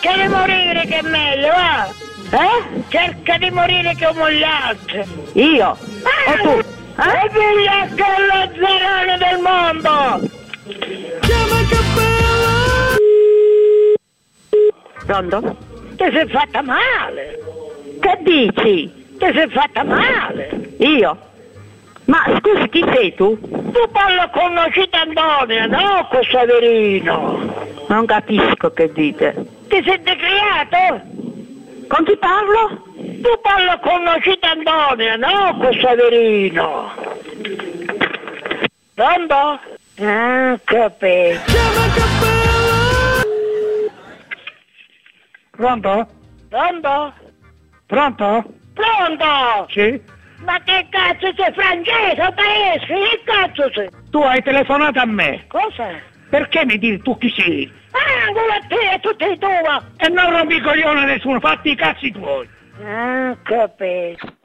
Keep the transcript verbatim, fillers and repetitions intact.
cerca di morire che è meglio, va? Eh? Cerca di morire come gli altri. Io? Ah, O tu? Eh? E figlia che è lo zerone del mondo! Chiama Cappella! Pronto? Ti sei fatta male! Che dici? Ti sei fatta male! Io? Ma scusi, chi sei tu? Tu parlo con Nocita Antonia, no con Saverino! Non capisco che dite. Ti sei decreato? Con chi parlo? Tu parlo con Nocita Antonia, no con Saverino! Pronto? Ah, capito! Chiama Cappella! Pronto? Pronto? Pronto? Pronto? Sì? Ma che cazzo sei, francese o tedesco? Che cazzo sei? Tu hai telefonato a me. Cosa? Perché mi dici tu chi sei? Ah, quello a te e tutti i tuoi! E non rompi i coglioni a nessuno, fatti i cazzi tuoi. Ah, capito.